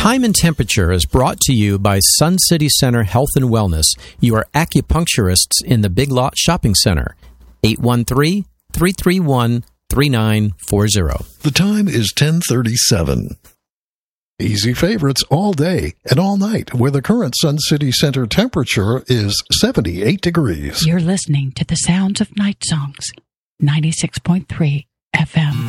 Time and Temperature is brought to you by Sun City Center Health and Wellness, your acupuncturists in the Big Lot Shopping Center. 813-331-3940. The time is 10:37. Easy favorites all day and all night, where the current Sun City Center temperature is 78 degrees. You're listening to the sounds of night songs, 96.3 FM.